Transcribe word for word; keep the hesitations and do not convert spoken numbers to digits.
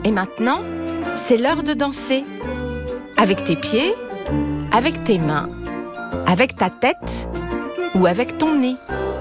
Et maintenant, c'est l'heure de danser. Avec tes pieds, avec tes mains, avec ta tête ou avec ton nez.